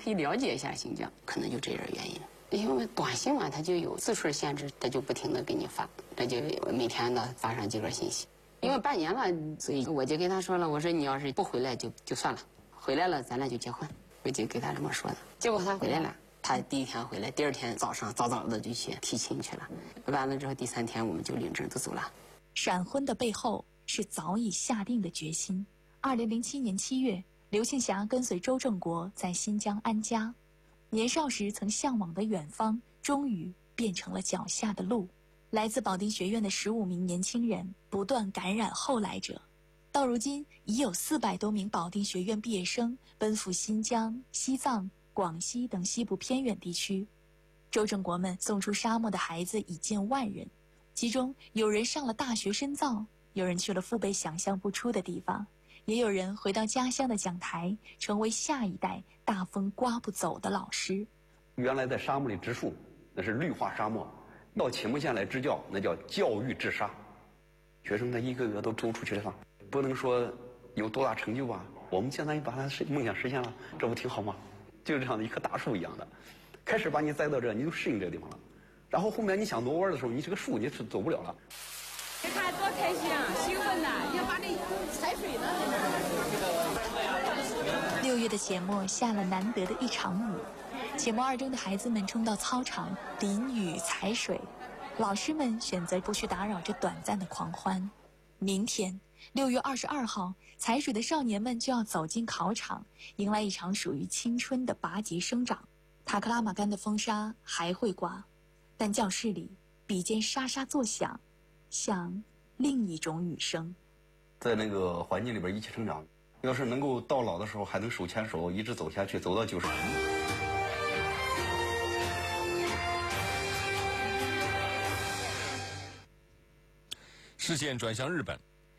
可以了解一下新疆，可能就这点原因。因为短信嘛，它就有字数限制，它就不停地给你发，这就每天的发上几个信息。因为半年了，所以我就跟他说了，我说你要是不回来就算了，回来了咱俩就结婚，我就给他这么说的。结果他回来了，他第一天回来，第二天早上早早的就去提亲去了，完了之后第3天我们就领证就走了。 闪婚的背后是早已下定的决心。2007年7月，刘庆霞跟随周正国在新疆安家。年少时曾向往的远方，终于变成了脚下的路。来自保定学院的15名年轻人不断感染后来者，到如今已有400多名保定学院毕业生奔赴新疆、西藏、广西等西部偏远地区。周正国们送出沙漠的孩子已近万人，其中有人上了大学深造，有人去了父辈想象不出的地方，也有人回到家乡的讲台，成为下一代大风刮不走的老师。 原来在沙漠里植树，那是绿化沙漠；到黔木县来支教，那叫教育治沙。学生呢一个个都走出去了，不能说有多大成就吧，我们现在把他梦想实现了，这不挺好吗？就是这样的一棵大树一样的，开始把你栽到这，你就适应这个地方了。然后后面你想挪弯的时候，你这个树你是走不了了。 你看多开心啊，兴奋呐！要把那踩水呢，在那儿。6月的且末下了难得的一场雨，且末2中的孩子们冲到操场淋雨踩水，老师们选择不去打扰这短暂的狂欢。明天6月22号，踩水的少年们就要走进考场，迎来一场属于青春的拔级生长。塔克拉玛干的风沙还会刮，但教室里笔尖沙沙作响，像另一种雨声。 在那个环境里边一起成长，要是能够到老的时候还能手牵手一直走下去，走到90。 视线转向日本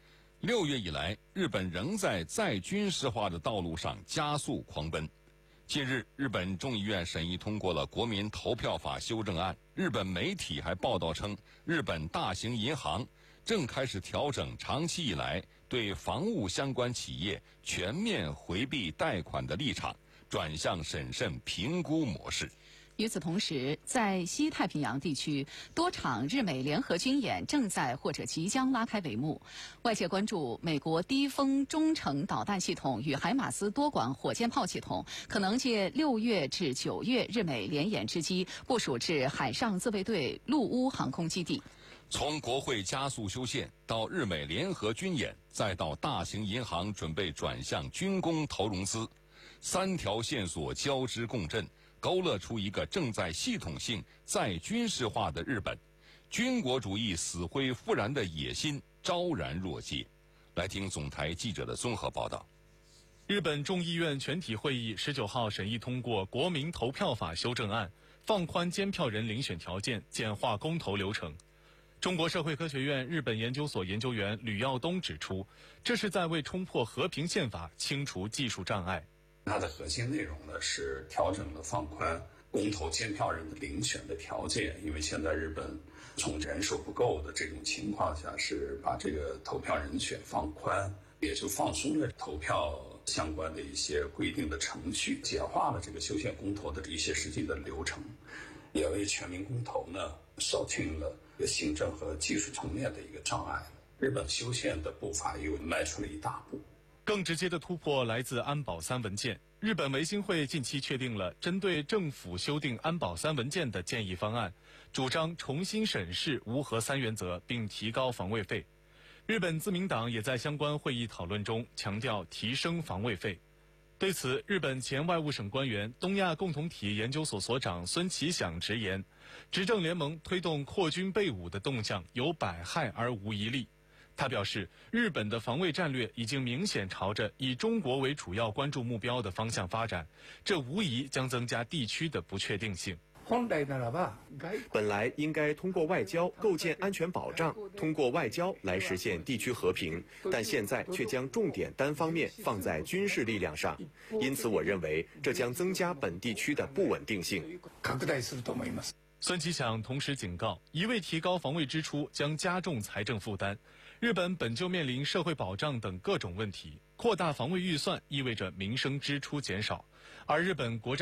，6月以来，日本仍在再军事化的道路上加速狂奔。近日，日本众议院审议通过了国民投票法修正案。日本媒体还报道称，日本大型银行正开始调整长期以来对房屋相关企业全面回避贷款的立场，转向审慎评估模式。 与此同时，在西太平洋地区，多场日美联合军演正在或者即将拉开帷幕。外界关注美国低风中程导弹系统与海马斯多管火箭炮系统可能借6月至9月日美联演之机部署至海上自卫队陆乌航空基地。 从国会加速修宪到日美联合军演，再到大型银行准备转向军工投融资，3条线索交织共振，勾勒出一个正在系统性再军事化的日本，军国主义死灰复燃的野心昭然若揭。来听总台记者的综合报道。 日本众议院全体会议19号审议通过国民投票法修正案，放宽监票人遴选条件，简化公投流程。中国社会科学院日本研究所研究员吕耀东指出，这是在为冲破和平宪法清除技术障碍。 它的核心内容呢是调整了放宽公投监票人的遴选的条件，因为现在日本从人手不够的这种情况下，是把这个投票人选放宽，也就放松了投票相关的一些规定的程序，简化了这个修宪公投的一些实际的流程，也为全民公投呢扫清了行政和技术层面的一个障碍。日本修宪的步伐又迈出了一大步。 更直接的突破来自安保3文件。日本维新会近期确定了针对政府修订安保3文件的建议方案，主张重新审视无核3原则，并提高防卫费。日本自民党也在相关会议讨论中强调提升防卫费。对此，日本前外务省官员、东亚共同体研究所所长孙其响直言，执政联盟推动扩军备武的动向有百害而无一利。他表示，日本的防卫战略已经明显朝着以中国为主要关注目标的方向发展，这无疑将增加地区的不确定性。 本来应该通过外交构建安全保障，通过外交来实现地区和平，但现在却将重点单方面放在军事力量上，因此我认为这将增加本地区的不稳定性。 孙其响同时警告，一味提高防卫支出将加重财政负担。日本本就面临社会保障等各种问题，扩大防卫预算意味着民生支出减少，而日本国债